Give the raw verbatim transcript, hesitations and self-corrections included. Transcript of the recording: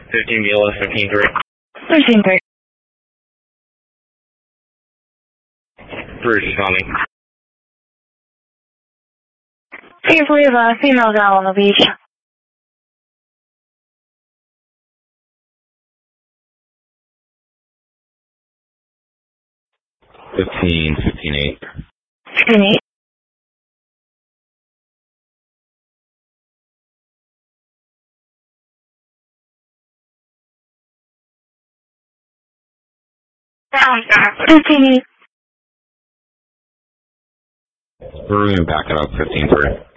fifteen Beulah, fifteen three. thirteen three. Bruce is calling. Please leave a female down on the beach. Fifteen, fifteen eight. fifteen eight. fifteen eight. We're moving back it up, fifteen three.